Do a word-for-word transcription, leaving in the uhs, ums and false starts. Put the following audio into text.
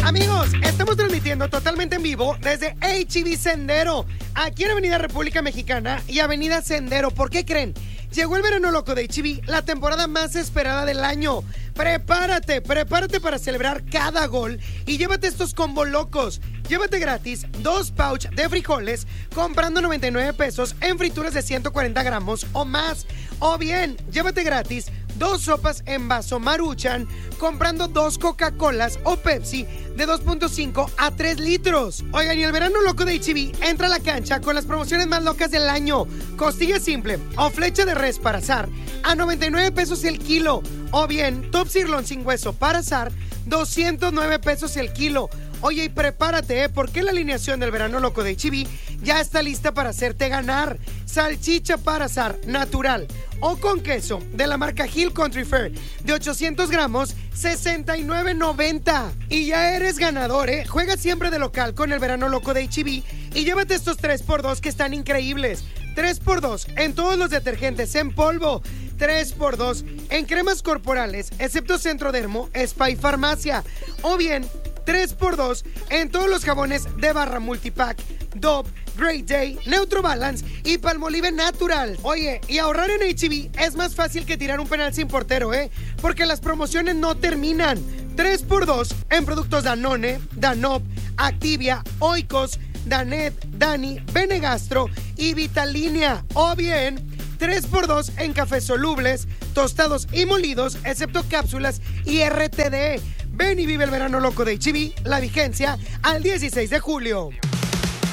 Amigos, estamos transmitiendo totalmente en vivo desde H E B Sendero, aquí en Avenida República Mexicana y Avenida Sendero. ¿Por qué creen? Llegó el verano loco de H E B, la temporada más esperada del año. Prepárate, prepárate para celebrar cada gol y llévate estos combo locos. Llévate gratis dos pouch de frijoles comprando noventa y nueve pesos en frituras de ciento cuarenta gramos o más. O bien, llévate gratis dos sopas en vaso Maruchan comprando dos Coca-Colas o Pepsi de dos punto cinco a tres litros. Oigan, y el verano loco de H E B entra a la cancha con las promociones más locas del año. Costilla simple o flecha de res para asar a noventa y nueve pesos el kilo. O bien, top sirloin sin hueso para asar, doscientos nueve pesos el kilo. Oye, y prepárate, ¿eh? Porque la alineación del verano loco de H E B ya está lista para hacerte ganar. Salchicha para asar natural o con queso de la marca Hill Country Fair de ochocientos gramos, sesenta y nueve noventa. Y ya eres ganador, ¿eh? Juega siempre de local con el verano loco de H E B y llévate estos tres por dos que están increíbles. tres por dos en todos los detergentes en polvo. tres por dos en cremas corporales, excepto Centrodermo, Spa y Farmacia. O bien, tres por dos en todos los jabones de barra multipack, Dove, Great Day, Neutro Balance y Palmolive Natural. Oye, y ahorrar en H E B es más fácil que tirar un penal sin portero, ¿eh? Porque las promociones no terminan. tres por dos en productos Danone, Danop, Activia, Oikos, Danet, Dani, Benegastro y Vitalinia. O bien, tres por dos en cafés solubles, tostados y molidos, excepto cápsulas y R T D. Ven y vive el verano loco de H E B, la vigencia al dieciséis de julio.